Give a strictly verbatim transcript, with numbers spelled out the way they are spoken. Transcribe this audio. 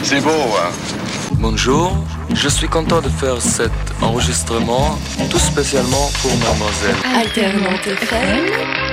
C'est beau, hein? Bonjour, je suis content de faire cet enregistrement tout spécialement pour mademoiselle. Alternante F M.